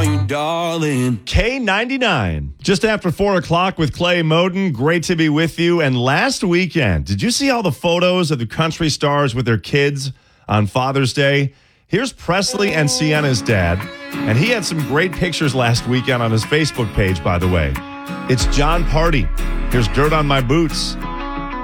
you, darling. K99, just after 4 o'clock with Clay Moden. Great to be with you. And last weekend, did you see all the photos of the country stars with their kids on Father's Day? Here's Presley and Sienna's dad, and he had some great pictures last weekend on his Facebook page, by the way. It's John Party. Here's Dirt on My Boots.